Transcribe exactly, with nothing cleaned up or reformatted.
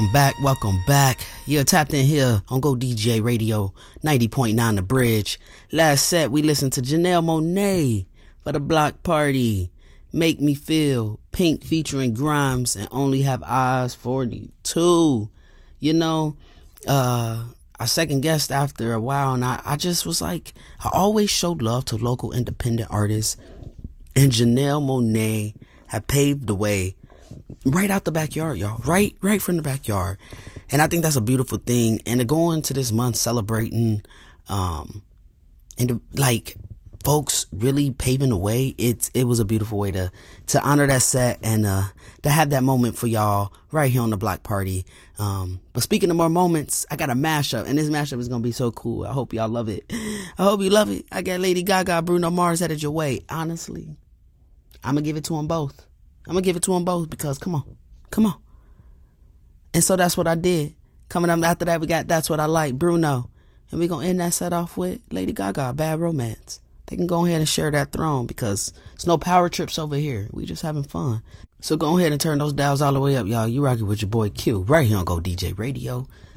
Back, welcome back. You're tapped in here on Go D J Radio, ninety point nine The Bridge. Last set, we listened to Janelle Monáe for the Block Party. Make Me Feel, Pink featuring Grimes, and Only Have Eyes forty-two. You know, uh, I second guessed after a while, and I, I just was like, I always showed love to local independent artists, and Janelle Monáe had paved the way right out the backyard, y'all. Right, right from the backyard. And I think that's a beautiful thing. And to go into this month celebrating, um, and to, like, folks really paving the way, it's, it was a beautiful way to, to honor that set and, uh, to have that moment for y'all right here on the Block Party. Um, but speaking of more moments, I got a mashup, and this mashup is going to be so cool. I hope y'all love it. I hope you love it. I got Lady Gaga, Bruno Mars headed your way. Honestly, I'm going to give it to them both. I'm going to give it to them both because, come on, come on. And so that's what I did. Coming up after that, we got That's What I Like, Bruno. And we're going to end that set off with Lady Gaga, Bad Romance. They can go ahead and share that throne because it's no power trips over here. We just having fun. So go ahead and turn those dials all the way up, y'all. You rocking with your boy Q right here on Go D J Radio.